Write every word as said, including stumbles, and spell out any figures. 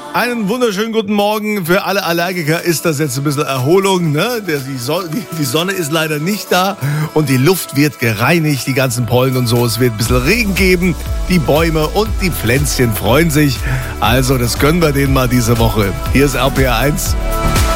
Einen wunderschönen guten Morgen. Für alle Allergiker ist das jetzt ein bisschen Erholung. Ne? Der, die, so- die, die Sonne ist leider nicht da und die Luft wird gereinigt, die ganzen Pollen und so. Es wird ein bisschen Regen geben. Die Bäume und die Pflänzchen freuen sich. Also das gönnen wir denen mal diese Woche. Hier ist R P R eins.